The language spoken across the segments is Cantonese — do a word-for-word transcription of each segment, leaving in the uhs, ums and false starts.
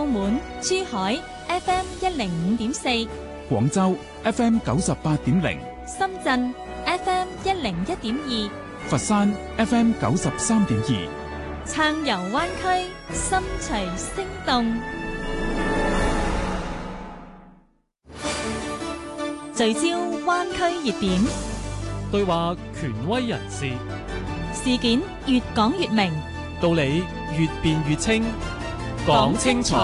門、珠海 F M 一零五點四， 廣州 F M 九十八點零， 深圳 F M 一零一點二， 佛山 F M 九十三點二， 暢遊灣區，心隨聲動，聚焦灣區熱點， 對話權威人士， 事件越講越明， 道理越辯越清，講清楚，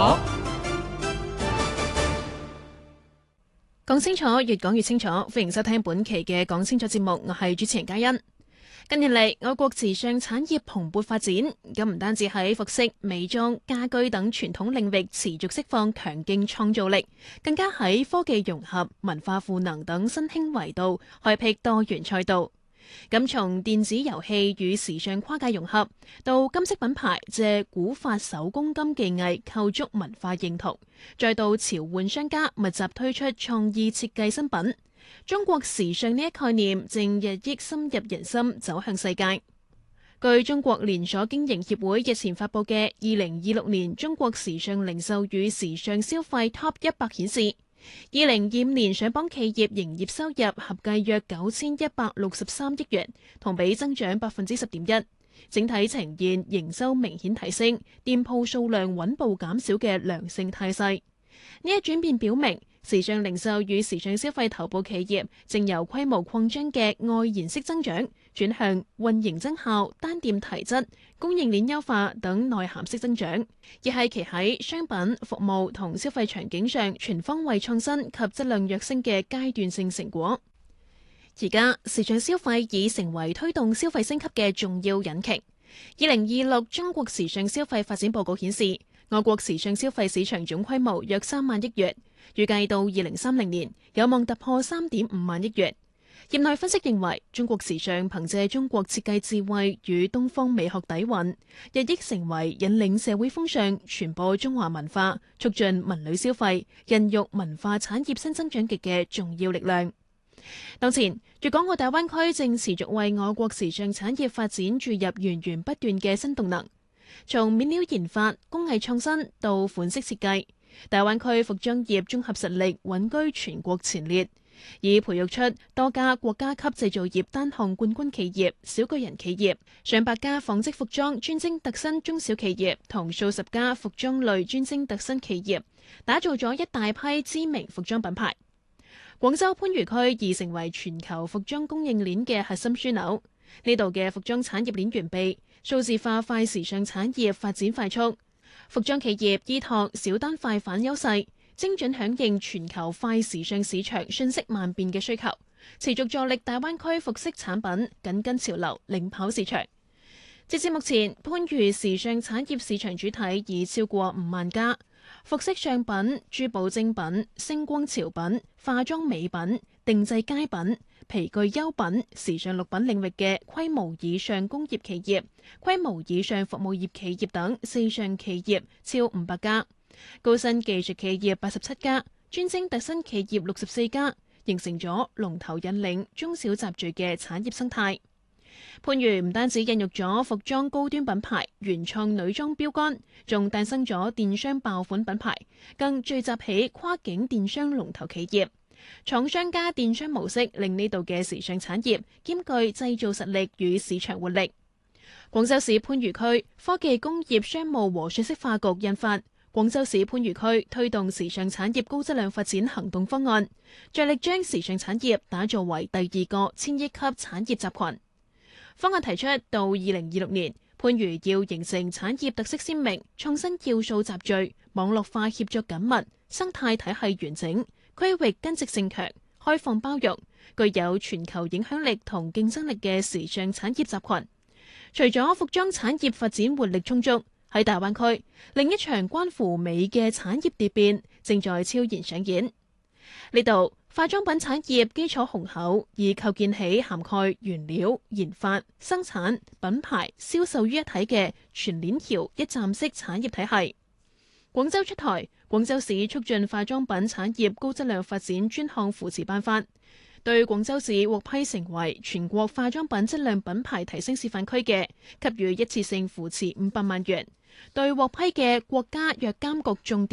講清楚，越講越清楚。歡迎收聽本期嘅講清楚節目，我係主持人嘉欣。近年嚟，我國時尚產業蓬勃發展，咁唔單止喺服飾、美妝、家居等傳統領域持續釋放強勁創造力，更加喺科技融合、文化賦能等新興維度開闢多元賽道。咁從電子遊戲與時尚跨界融合，到金飾品牌借古法手工金技藝構築文化認同，再到潮玩商家密集推出創意設計新品，中國時尚呢一概念正日益深入人心，走向世界。據中國連鎖經營協會日前發佈嘅二零二六年中國時尚零售與時尚消費 Top 一百顯示，二零二五年上榜企業營業收入合計約九千一百六十三億元，同比增長百分之十點一，整體呈現營收明顯提升、店鋪數量穩步減少嘅良性態勢。呢一轉變表明，時尚零售與時尚消費頭部企業正由規模擴張嘅外延式增長，轉向運營增效、單店提質、供應鏈優化等內涵式增長，亦係其喺商品、服務同消費場景上全方位創新及質量躍升嘅階段性成果。而家時尚消費已成為推動消費升級嘅重要引擎。二零二六中國時尚消費發展報告顯示，我國時尚消費市場總規模約三萬億元，預計到二零三零年有望突破三點五萬億元。業內分析認為，中國時尚憑借中國設計智慧與東方美學底蘊，日益成為引領社會風尚、傳播中華文化、促進文旅消費、孕育文化產業新增長極嘅重要力量。當前，粵港澳大灣區正持續為我國時尚產業發展注入源源不斷嘅新動能。從面料研發、工藝創新到款式設計，大灣區服裝業綜合實力穩居全國前列，已培育出多家國家級製造業單項冠軍企業、小巨人企業、上百家紡織服裝專精特新中小企業同數十家服裝類專精特新企業，打造咗一大批知名服裝品牌。廣州番禺區已成為全球服裝供應鏈嘅核心樞紐，呢度嘅服裝產業鏈完備，數字化快時尚產業發展快速，服裝企業依託小單快反優勢，精準響應全球快時尚市場瞬息萬變嘅需求，持續助力大灣區服飾產品緊跟潮流，領跑市場。截至目前，番禺時尚產業市場主體已超過五萬家，服飾上品、珠寶精品、星光潮品、化妝美品、定製佳品、皮具優品、時尚綠品領域嘅規模以上工業企業、規模以上服務業企業等四上企業超五百家，高新技術企業八十七家，專精特新企業六十四家，形成咗龍頭引領中小集聚嘅產業生態。番禺唔單止孕育咗服裝高端品牌、原創女裝標杆，仲誕生咗電商爆款品牌，更聚集起跨境電商龍頭企業。廠商加電商模式令呢度嘅時尚產業兼具製造實力與市場活力。廣州市番禺區科技工業商務和信息化局印發《廣州市番禺區推動時尚產業高質量發展行動方案》，着力將時尚產業打造為第二個千億級產業集群。方案提出，到二零二六年，番禺要形成產業特色鮮明、創新要素集聚、網絡化協作緊密、生態體系完整、區域根植性強、開放包容、具有全球影響力同競爭力嘅時尚產業集群。除咗服裝產業發展活力充足，喺大灣區，另一場關乎美嘅產業蝶變正在悄然上演。呢度化妝品產業基礎雄厚，已構建起涵蓋原料、研發、生產、品牌、銷售於一體嘅全鏈條一站式產業體系。廣州出台廣州市促進化妝品產業高質量發展專項扶持辦法，對廣州市獲批成為全國化妝品質量品牌提升示範區嘅，給予一次性扶持五百萬元；對獲批嘅國家藥監局重點